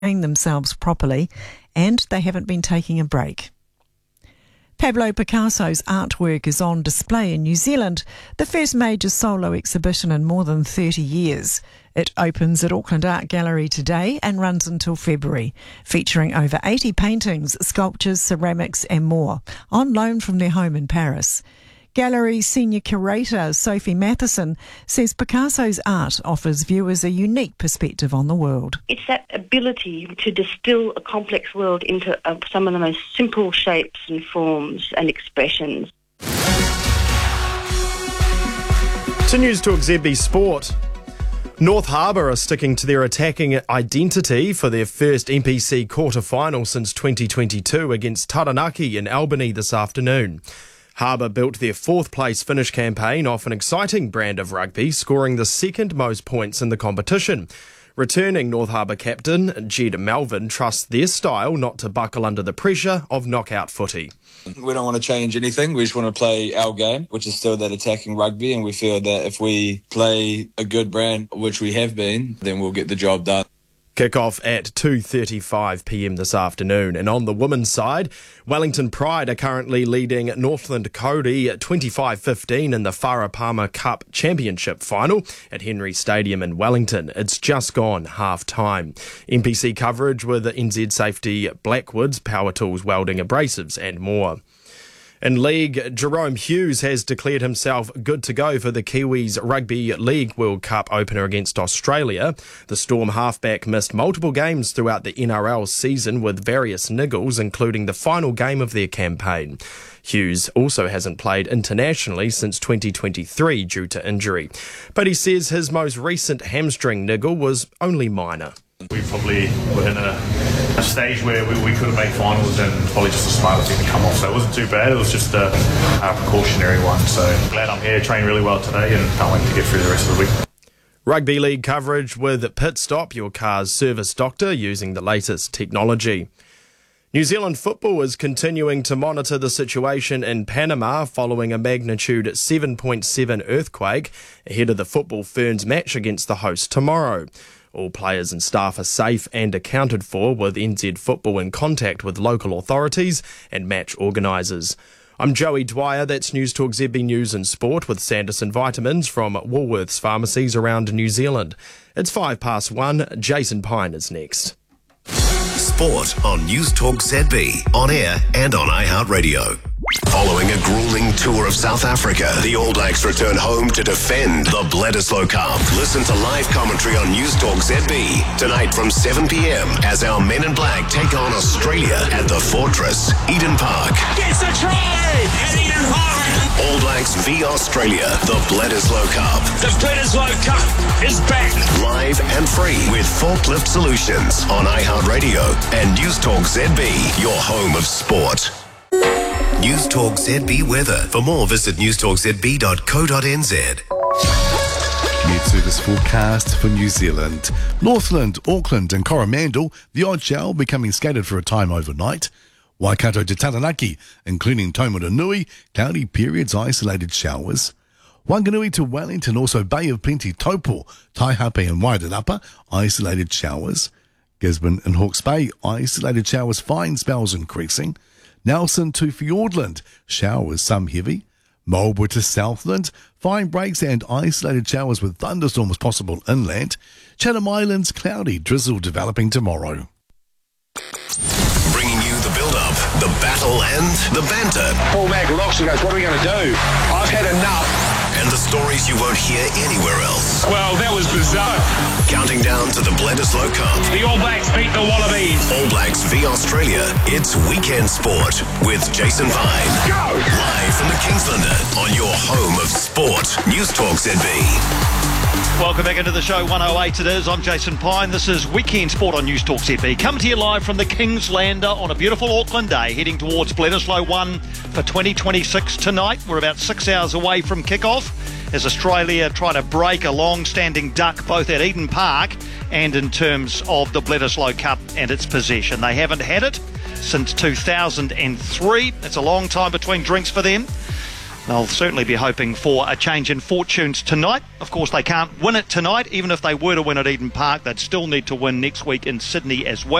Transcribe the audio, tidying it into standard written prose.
themselves properly, and they haven't been taking a break. Pablo Picasso's artwork is on display in New Zealand, the first major solo exhibition in more than 30 years. It opens at Auckland Art Gallery today and runs until February, featuring over 80 paintings, sculptures, ceramics and more, on loan from their home in Paris. Gallery senior curator Sophie Matheson says Picasso's art offers viewers a unique perspective on the world. It's that ability to distill a complex world into some of the most simple shapes and forms and expressions. To News Talk ZB Sport. North Harbour are sticking to their attacking identity for their first NPC quarter-final since 2022 against Taranaki in Albany this afternoon. Harbour built their fourth-place finish campaign off an exciting brand of rugby, scoring the second most points in the competition. Returning North Harbour captain Jed Melvin trusts their style not to buckle under the pressure of knockout footy. We don't want to change anything. We just want to play our game, which is still that attacking rugby, and we feel that if we play a good brand, which we have been, then we'll get the job done. Kick-off at 2:35pm this afternoon. And on the women's side, Wellington Pride are currently leading Northland Cody at 25-15 in the Farah Palmer Cup Championship final at Henry Stadium in Wellington. It's just gone half-time. NPC coverage with NZ Safety Blackwoods, Power Tools, Welding Abrasives and more. In League, Jerome Hughes has declared himself good to go for the Kiwis Rugby League World Cup opener against Australia. The Storm halfback missed multiple games throughout the NRL season with various niggles, including the final game of their campaign. Hughes also hasn't played internationally since 2023 due to injury, but he says his most recent hamstring niggle was only minor. We probably were in a stage where we could have made finals, and probably just a smarter thing to come off. So it wasn't too bad. It was just a precautionary one. So glad I'm here, trained really well today, and can't wait to get through the rest of the week. Rugby League coverage with Pit Stop, your car's service doctor using the latest technology. New Zealand football is continuing to monitor the situation in Panama following a magnitude 7.7 earthquake ahead of the Football Ferns match against the host tomorrow. All players and staff are safe and accounted for, with NZ Football in contact with local authorities and match organisers. I'm Joey Dwyer, that's News Talk ZB News and Sport with Sanderson Vitamins from Woolworths pharmacies around New Zealand. It's 1:05. Jason Pine is next. Sport on News Talk ZB, on air and on iHeartRadio. Following a grueling tour of South Africa, the All Blacks return home to defend the Bledisloe Cup. Listen to live commentary on News Talk ZB tonight from 7pm as our men in black take on Australia at the Fortress, Eden Park. Gets a try at Eden Park. All Blacks v Australia, the Bledisloe Cup. The Bledisloe Cup is back. Live and free with Forklift Solutions on iHeartRadio and News Talk ZB, your home of sport. News Talk ZB weather. For more, visit newstalkzb.co.nz. Commute service forecast for New Zealand. Northland, Auckland and Coromandel, the odd shower becoming scattered for a time overnight. Waikato to Taranaki, including Taumarunui, cloudy periods, isolated showers. Wanganui to Wellington, also Bay of Plenty, Taupo, Taihape and Wairarapa, isolated showers. Gisborne and Hawke's Bay, isolated showers, fine spells increasing. Nelson to Fiordland, showers, some heavy. Marlborough to Southland, fine breaks and isolated showers with thunderstorms possible inland. Chatham Islands, cloudy, drizzle developing tomorrow. Bringing you the build-up, the battle and the banter. Paul Magalocks and goes, what are we going to do? I've had enough. And the stories you won't hear anywhere else. Well, that was bizarre. Counting down to the Bledisloe Cup. The All Blacks beat the Wallabies. All Blacks v Australia. It's Weekend Sport with Jason Pine. Go! Live from the Kingslander on your home of sport. News Talk ZB. Welcome back into the show, 108 it is. I'm Jason Pine. This is Weekend Sport on News Talk ZB. Coming to you live from the Kingslander on a beautiful Auckland day, heading towards Bledisloe 1 for 2026 tonight. We're about 6 hours away from kick-off as Australia try to break a long-standing duck both at Eden Park and in terms of the Bledisloe Cup and its possession. They haven't had it since 2003. It's a long time between drinks for them. They'll certainly be hoping for a change in fortunes tonight. Of course, they can't win it tonight. Even if they were to win at Eden Park, they'd still need to win next week in Sydney as well.